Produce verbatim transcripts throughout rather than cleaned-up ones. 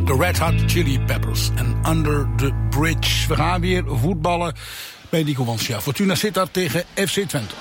de Red Hot Chili Peppers en Under the Bridge. We gaan weer voetballen bij Nico Wansja. Fortuna Sittard tegen F C Twente.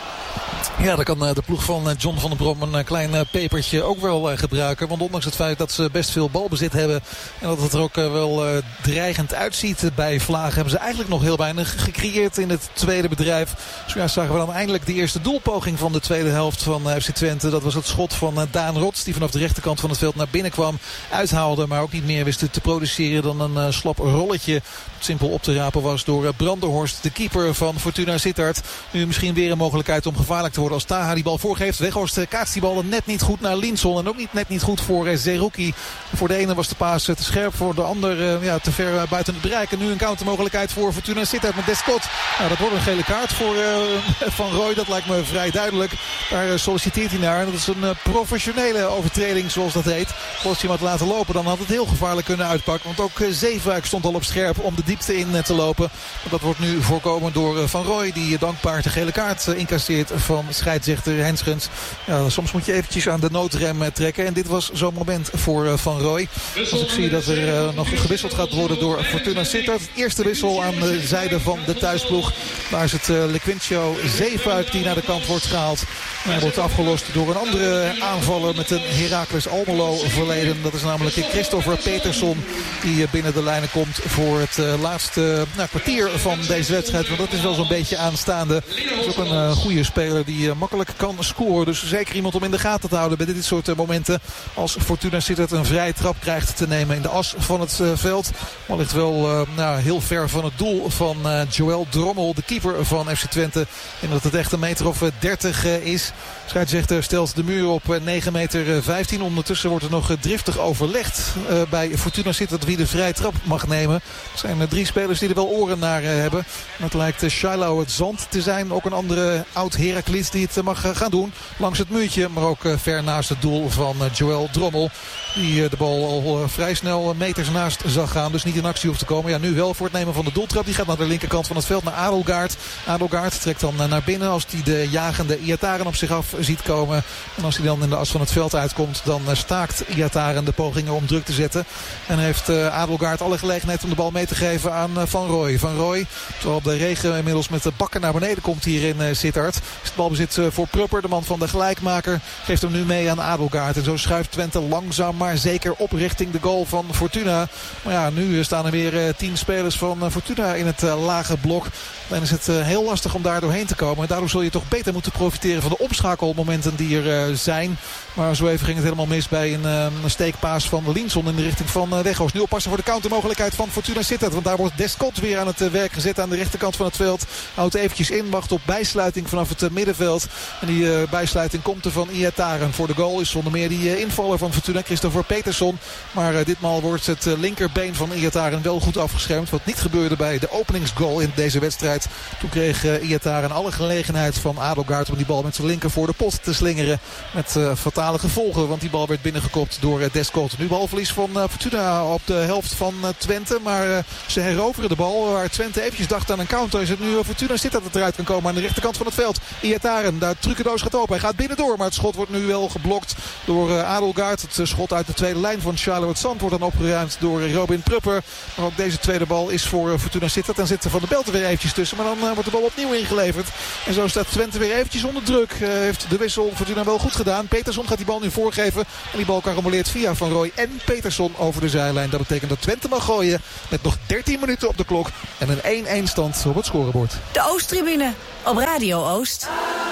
Ja, daar kan de ploeg van John van der Brom een klein pepertje ook wel gebruiken. Want ondanks het feit dat ze best veel balbezit hebben en dat het er ook wel dreigend uitziet bij Vlagen, hebben ze eigenlijk nog heel weinig gecreëerd in het tweede bedrijf. Zojuist zagen we dan eindelijk de eerste doelpoging van de tweede helft van F C Twente. Dat was het schot van Daan Rots, die vanaf de rechterkant van het veld naar binnen kwam, uithaalde, maar ook niet meer wist te produceren dan een slap rolletje. Dat simpel op te rapen was door Brandenhorst, de keeper van Fortuna Sittard. Nu misschien weer een mogelijkheid om gevaarlijk te worden als Taha die bal voorgeeft. Weghorst kaatst die bal net niet goed naar Linson. En ook niet, net niet goed voor Zerouki. Voor de ene was de paas te scherp. Voor de ander ja, te ver buiten het bereik. En nu een countermogelijkheid voor Fortuna Sittard met Descott. Nou, dat wordt een gele kaart voor uh, Van Rooij. Dat lijkt me vrij duidelijk. Daar uh, solliciteert hij naar. En dat is een uh, professionele overtreding zoals dat heet. Als hij hem had laten lopen dan had het heel gevaarlijk kunnen uitpakken. Want ook uh, Zeefuik stond al op scherp om de diepte in uh, te lopen. Maar dat wordt nu voorkomen door uh, Van Rooij. Die uh, dankbaar de gele kaart uh, incasseert van scheidsrechter Henschens. Ja, soms moet je eventjes aan de noodrem trekken. En dit was zo'n moment voor uh, Van Rooij. Als ik zie dat er uh, nog gewisseld gaat worden door Fortuna Sittard. Het eerste wissel aan de zijde van de thuisploeg. Daar is het uh, Lequintio Zeefuik die naar de kant wordt gehaald. Hij wordt afgelost door een andere aanvaller met een Heracles Almelo verleden. Dat is namelijk Christopher Peterson die uh, binnen de lijnen komt voor het uh, laatste uh, nou, kwartier van deze wedstrijd. Want dat is wel zo'n beetje aanstaande. Dat is ook een uh, goede speler die uh, makkelijk kan scoren. Dus zeker iemand om in de gaten te houden bij dit soort uh, momenten. Als Fortuna Sittard een vrije trap krijgt te nemen in de as van het uh, veld. Maar ligt wel uh, nou, heel ver van het doel van uh, Joël Drommel, de keeper van F C Twente. En dat het echt een meter of dertig uh, is. Scheidsrechter stelt de muur op uh, negen meter vijftien. Ondertussen wordt er nog uh, driftig overlegd uh, bij Fortuna Sittard wie de vrije trap mag nemen. Er zijn uh, drie spelers die er wel oren naar uh, hebben. En het lijkt uh, Shiloh het Zand te zijn. Ook een andere oud Heracles die het uh, mag uh, gaan doen. Langs het muurtje, maar ook uh, ver naast het doel van uh, Joël Drommel. Die uh, de bal al uh, vrij snel uh, meters naast zag gaan. Dus niet in actie hoeft te komen. Ja, nu wel voor het nemen van de doeltrap. Die gaat naar de linkerkant van het veld, naar Adelgaard. Adelgaard trekt dan uh, naar binnen als hij de jagende Iataren op zich af ziet komen. En als hij dan in de as van het veld uitkomt, dan uh, staakt Iataren de pogingen om druk te zetten. En heeft uh, Adelgaard alle gelegenheid om de bal mee te geven aan uh, Van Rooij. Van Rooij, terwijl de regen inmiddels met de bakken naar beneden komt hier in uh, Sittard. Is het balbezit uh, voor Prupper, de man van de gelijkmaker. Geeft hem nu mee aan Adelgaard. En zo schuift Twente langzaam maar zeker op richting de goal van Fortuna. Maar ja, nu staan er weer uh, tien spelers van uh, Fortuna in het uh, lage blok. Dan is het uh, heel lastig om daar doorheen te komen. En daardoor zul je toch beter moeten profiteren van de omschakelmomenten die er uh, zijn. Maar zo even ging het helemaal mis bij een, uh, een steekpaas van Linson in de richting van uh, Weghorst. Nu oppassen voor de countermogelijkheid van Fortuna Sittard. Want daar wordt Descott weer aan het uh, werk gezet aan de rechterkant van het veld. Houdt eventjes in, wacht op bijsluiting vanaf het uh, middenveld. En die uh, bijsluiting komt er van Iataren. Voor de goal is zonder meer die uh, invaller van Fortuna, Christopher Peterson. Maar uh, ditmaal wordt het uh, linkerbeen van Iataren wel goed afgeschermd. Wat niet gebeurde bij de openingsgoal in deze wedstrijd. Toen kreeg uh, Iataren alle gelegenheid van Adelgaard om die bal met zijn linker voor de pot te slingeren. Met uh, fatale gevolgen, want die bal werd binnengekopt door uh, Descott. Nu balverlies van uh, Fortuna op de helft van uh, Twente. Maar uh, ze heroveren de bal. Waar Twente eventjes dacht aan een counter, is het nu uh, Fortuna zit dat het eruit kan komen aan de rechterkant van het veld. Iataren, daar trucendoos gaat open. Hij gaat binnendoor, maar het schot wordt nu wel geblokt door uh, Adelgaard. Het uh, schot uit de tweede lijn van Charlotte Zand wordt dan opgeruimd door Robin Prupper. Maar ook deze tweede bal is voor uh, Fortuna Sittard. Dan zit er Van de Belt er weer eventjes tussen. Maar dan uh, wordt de bal opnieuw ingeleverd. En zo staat Twente weer eventjes onder druk. Uh, heeft de wissel Fortuna wel goed gedaan. Peterson gaat die bal nu voorgeven. En die bal karamboleert via Van Rooij en Peterson over de zijlijn. Dat betekent dat Twente mag gooien met nog dertien minuten op de klok. En een één-één stand op het scorebord. De Oosttribune op Radio Oost.